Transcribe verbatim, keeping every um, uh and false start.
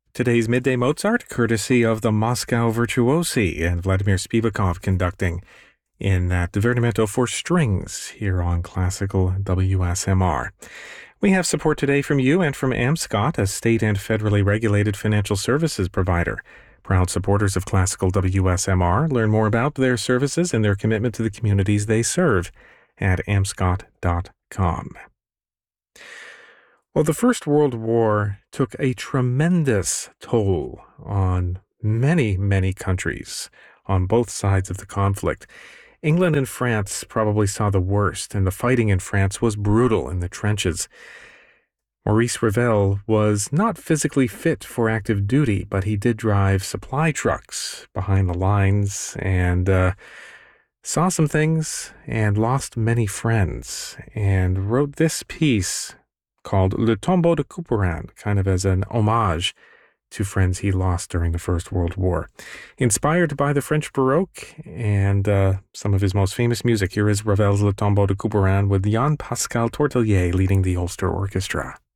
Today's Midday Mozart, courtesy of the Moscow Virtuosi and Vladimir Spivakov conducting in that Divertimento for Strings here on Classical W S M R. We have support today from you and from AmScot, a state and federally regulated financial services provider. Proud supporters of Classical W S M R. Learn more about their services and their commitment to the communities they serve at amscot dot com. Well, the First World War took a tremendous toll on many, many countries on both sides of the conflict. England and France probably saw the worst, and the fighting in France was brutal in the trenches. Maurice Ravel was not physically fit for active duty, but he did drive supply trucks behind the lines and uh, saw some things and lost many friends, and wrote this piece called Le Tombeau de Couperin, kind of as an homage to friends he lost during the First World War. Inspired by the French Baroque and uh, some of his most famous music, here is Ravel's Le Tombeau de Couperin with Jean-Pascal Tortelier leading the Ulster Orchestra.